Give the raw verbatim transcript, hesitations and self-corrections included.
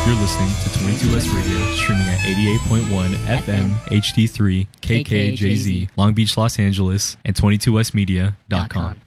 You're listening to twenty-two West Radio, streaming at eighty-eight point one F M, H D three, K K J Z, Long Beach, Los Angeles, and twenty-two west media dot com.